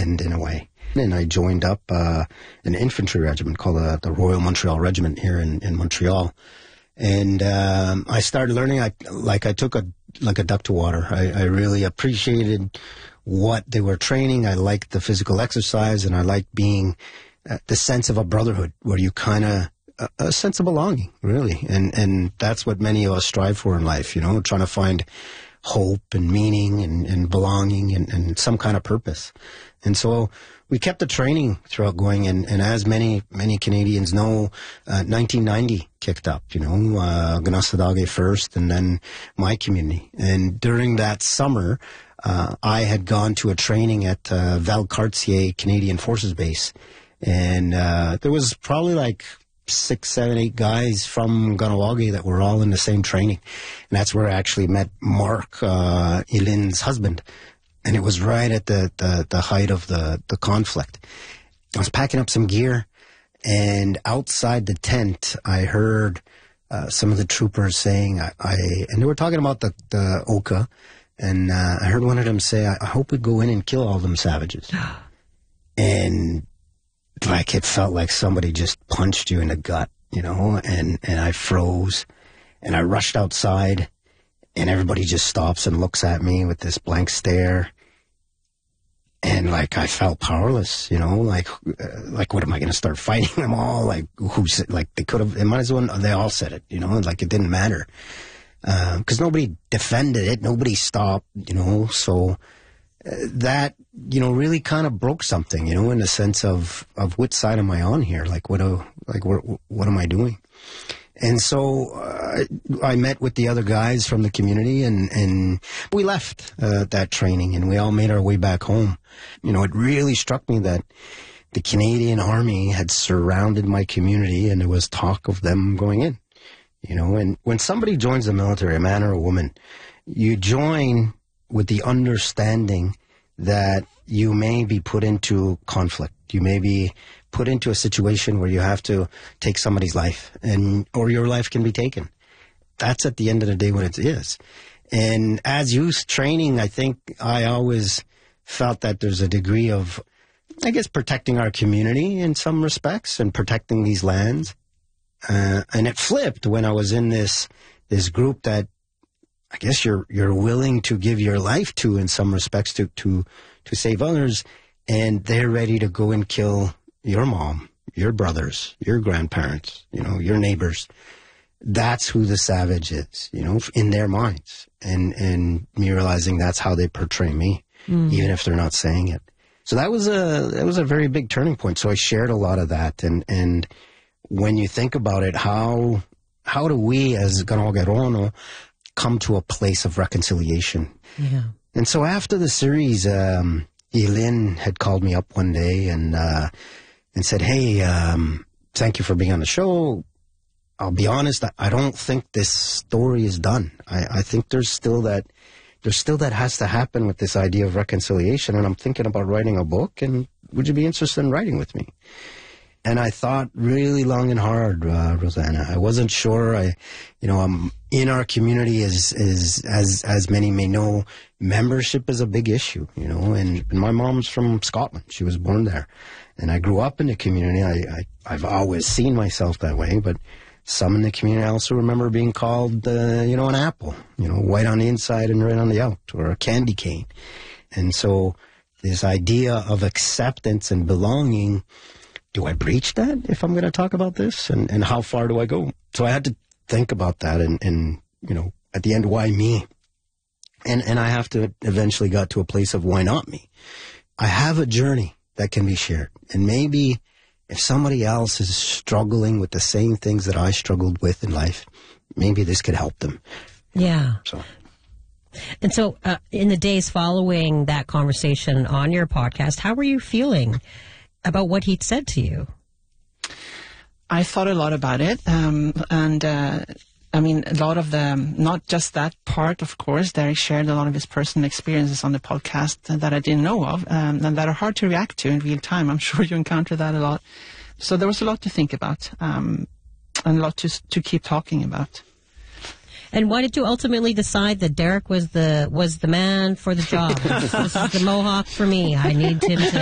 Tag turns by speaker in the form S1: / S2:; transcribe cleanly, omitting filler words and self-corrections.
S1: end in a way. And I joined up an infantry regiment called the Royal Montreal Regiment here in Montreal. And I started learning. I took a duck to water. I really appreciated what they were training. I liked the physical exercise, and I liked being the sense of a brotherhood, where you kind of a sense of belonging, really. And that's what many of us strive for in life, trying to find hope and meaning and belonging and some kind of purpose. And so we kept the training throughout going, and as many Canadians know, 1990 kicked up, Ganassadage first, and then my community. And during that summer, I had gone to a training at Valcartier Canadian Forces Base, and there was probably like 6, 7, 8 guys from Kahnawake that were all in the same training. And that's where I actually met Mark, Eileen's husband. And it was right at the height of the conflict. I was packing up some gear, and outside the tent, I heard some of the troopers saying, and they were talking about the Oka, and I heard one of them say, I hope we go in and kill all them savages. And like it felt like somebody just punched you in the gut, and I froze, and I rushed outside, and everybody just stops and looks at me with this blank stare. And like I felt powerless, like what am I going to start fighting them all? Like they could have, it might as well, they all said it, like it didn't matter. Because nobody defended it, nobody stopped, so that, really kind of broke something, in the sense of which side am I on here? Like what am I doing? And so I met with the other guys from the community, and we left that training, and we all made our way back home. It really struck me that the Canadian Army had surrounded my community, and there was talk of them going in. And when somebody joins the military, a man or a woman, you join with the understanding that you may be put into conflict. You may be put into a situation where you have to take somebody's life, or your life can be taken. That's at the end of the day what it is. And as youth training, I think I always felt that there's a degree of, I guess, protecting our community in some respects and protecting these lands. And it flipped when I was in this group that I guess you're willing to give your life to in some respects to save others, and they're ready to go and kill your mom, your brothers, your grandparents, your neighbors. That's who the savage is, in their minds. And me realizing that's how they portray me, even if they're not saying it. So that was a very big turning point. So I shared a lot of that. And when you think about it, how do we as Kahnawake Roano come to a place of reconciliation? Yeah. And so after the series, Eileen had called me up one day and said, hey, thank you for being on the show. I'll be honest, I don't think this story is done. I think there's still that has to happen with this idea of reconciliation. And I'm thinking about writing a book, and would you be interested in writing with me? And I thought really long and hard, Rosanna. I wasn't sure. I'm in our community, as many may know, membership is a big issue, and my mom's from Scotland. She was born there. And I grew up in the community. I've always seen myself that way, but some in the community I also remember being called, an apple, white on the inside and red on the out, or a candy cane. And so this idea of acceptance and belonging, do I breach that if I'm going to talk about this? And how far do I go? So I had to think about that and at the end, why me? And I have to eventually got to a place of why not me? I have a journey that can be shared. And maybe if somebody else is struggling with the same things that I struggled with in life, maybe this could help them.
S2: Yeah. And so in the days following that conversation on your podcast, how were you feeling about what he'd said to you?
S3: I thought a lot about it. A lot of not just that part, of course. Derek shared a lot of his personal experiences on the podcast that I didn't know of, and that are hard to react to in real time. I'm sure you encounter that a lot. So there was a lot to think about, and a lot to keep talking about.
S2: And why did you ultimately decide that Derek was the man for the job? This is the Mohawk for me. I need him to